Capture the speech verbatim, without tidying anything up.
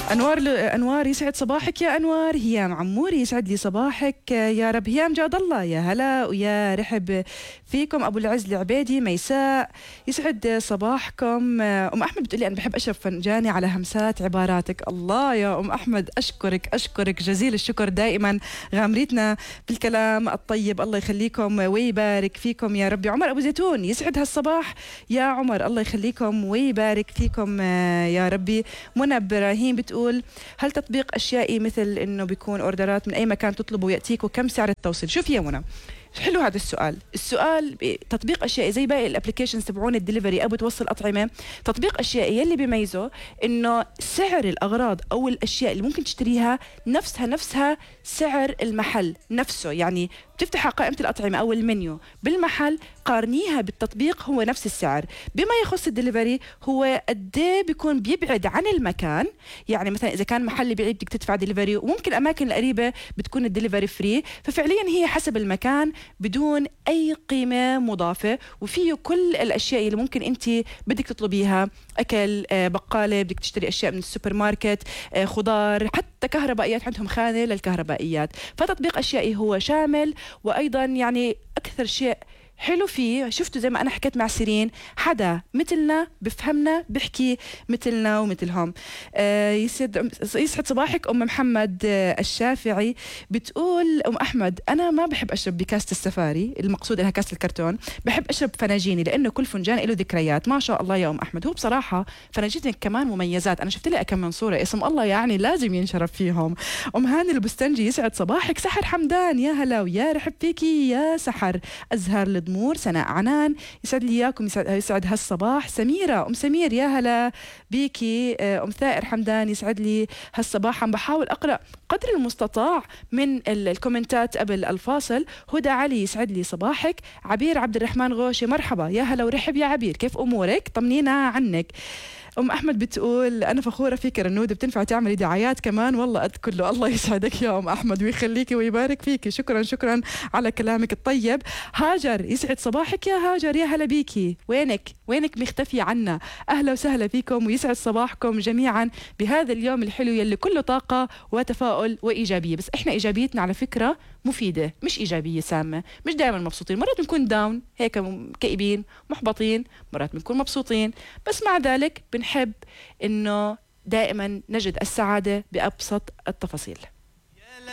أنوار أنوار يسعد صباحك يا أنوار. هيام عموري يسعد لي صباحك يا رب. هيام جاد الله يا هلا ويا رحب فيكم. أبو العز العبيدي ميساء يسعد صباحكم. أم أحمد بتقولي أنا بحب أشرب فنجاني على همسات عباراتك. الله يا أم أحمد، أشكرك أشكرك جزيل الشكر، دائما غامريتنا بالكلام الطيب. الله يخليكم ويبارك فيكم يا ربي. عمر أبو زيتون يسعد هالصباح يا عمر، الله يخليكم ويبارك فيكم يا ربي. منى إبراهيم بتقول هل تطبيق أشيائي مثل إنه بيكون أوردرات من أي مكان تطلبه ويأتيك، وكم سعر التوصيل؟ شوف يا منى، حلو هذا السؤال. السؤال تطبيق أشيائي زي باقي الابلكيشنز تبعون الدليفري أو بتوصل أطعمة، تطبيق أشيائي يلي بيميزه إنه سعر الأغراض أو الأشياء اللي ممكن تشتريها نفسها نفسها سعر المحل نفسه. يعني بتفتح قائمة الأطعمة أو المنيو بالمحل، قارنيها بالتطبيق هو نفس السعر. بما يخص الدليفري هو قد ايه بيكون بيبعد عن المكان. يعني مثلا إذا كان محل بعيد بدك تدفع دليفري، وممكن الأماكن القريبة بتكون الدليفري فري. ففعليا هي حسب المكان بدون أي قيمة مضافة، وفيه كل الأشياء اللي ممكن أنت بدك تطلبيها، أكل، بقالة، بدك تشتري أشياء من السوبر ماركت، خضار، حتى كهربائيات، عندهم خانة للكهربائيات. فتطبيق أشيائي هو شامل. وأيضا يعني أكثر شيء حلو فيه، شفتوا زي ما أنا حكيت مع سيرين، حدا مثلنا بفهمنا بحكي مثلنا ومثلهم. آه يسعد يسعد صباحك. أم محمد آه الشافعي بتقول أم أحمد أنا ما بحب أشرب بكاسة السفاري، المقصود إنها كاسة الكرتون، بحب أشرب فناجيني لأنه كل فنجان له ذكريات. ما شاء الله يا أم أحمد، هو بصراحة فناجينك كمان مميزات، أنا شفت لها كم من صورة، اسم الله يعني لازم ينشرف فيهم. أم هاني البستنجي يسعد صباحك. سحر حمدان يا هلا ويا رحب فيكي يا سحر. أزهر مور سناء عنان يسعد لي اياكم، يسعد, يسعد هالصباح. سميرة أم سمير يا هلا بيكي. أم ثائر حمدان يسعد لي هالصباح. عم بحاول أقرأ قدر المستطاع من الكومنتات قبل الفاصل. هدى علي يسعد لي صباحك. عبير عبد الرحمن غوشي مرحبا يا هلا ورحب يا عبير، كيف أمورك؟ طمنينا عنك. أم أحمد بتقول أنا فخورة فيك رنودة، بتنفع تعملي دعايات كمان، والله قد كله. الله يسعدك يا أم أحمد ويخليكي ويبارك فيكي، شكرا شكرا على كلامك الطيب. هاجر يسعد صباحك يا هاجر يا هلا بيكي، وينك وينك مختفية عنا؟ أهلا وسهلا فيكم ويسعد صباحكم جميعا بهذا اليوم الحلو يلي كله طاقة وتفاؤل وإيجابية. بس إحنا إيجابيتنا على فكرة مفيدة، مش إيجابية سامة، مش دائما مبسوطين، مرات بنكون داون هيك كئيبين محبطين، مرات بنكون مبسوطين، بس مع ذلك بنحب إنه دائما نجد السعادة بأبسط التفاصيل.